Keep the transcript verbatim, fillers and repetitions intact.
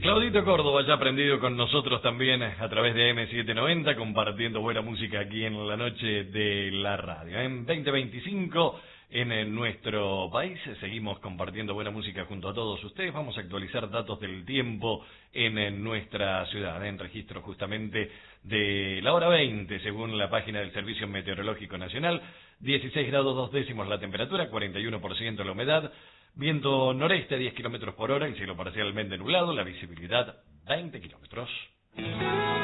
Claudito Córdoba ya aprendido con nosotros también a través de eme setecientos noventa, compartiendo buena música aquí en la noche de la radio. En veinte veinticinco, en nuestro país, seguimos compartiendo buena música junto a todos ustedes. Vamos a actualizar datos del tiempo en nuestra ciudad, en registro justamente de la hora veinte, según la página del Servicio Meteorológico Nacional. dieciséis grados dos décimos la temperatura, cuarenta y uno por ciento la humedad. Viento noreste a diez kilómetros por hora y cielo parcialmente nublado, la visibilidad veinte kilómetros.